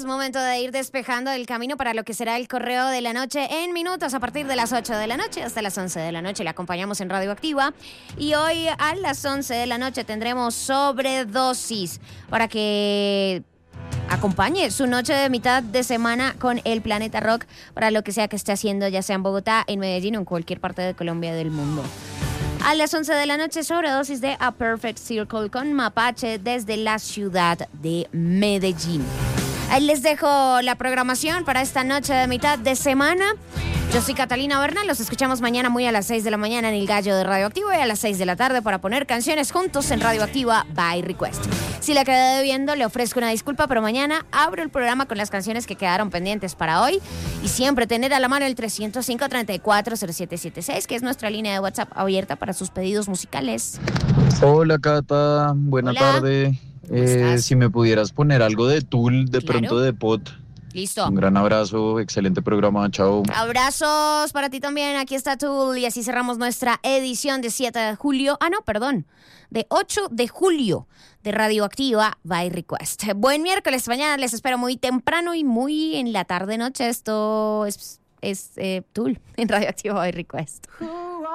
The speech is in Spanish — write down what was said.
momento de ir despejando el camino para lo que será el correo de la noche en minutos a partir de las 8 de la noche hasta las 11 de la noche. Le acompañamos en Radioactiva y hoy a las 11 de la noche tendremos Sobredosis para que acompañe su noche de mitad de semana con el Planeta Rock para lo que sea que esté haciendo, ya sea en Bogotá, en Medellín o en cualquier parte de Colombia del mundo. A las 11 de la noche, Sobredosis de A Perfect Circle con Mapache desde la ciudad de Medellín. Ahí les dejo la programación para esta noche de mitad de semana. Yo soy Catalina Bernal, los escuchamos mañana muy a las 6 de la mañana en El Gallo de Radioactivo y a las 6 de la tarde para poner canciones juntos en Radioactiva by Request. Si la quedé debiendo, le ofrezco una disculpa, pero mañana abro el programa con las canciones que quedaron pendientes para hoy y siempre tener a la mano el 305-340776, que es nuestra línea de WhatsApp abierta para sus pedidos musicales. Hola Cata, buena Hola. tarde. Si me pudieras poner algo de Tool, de Claro. pronto de Pot. Listo. Un gran abrazo, excelente programa, chao. Abrazos para ti también, aquí está Tool y así cerramos nuestra edición de 7 de julio, de 8 de julio de Radioactiva by Request. Buen miércoles, mañana les espero muy temprano y muy en la tarde-noche, esto es Tool en Radioactiva by Request.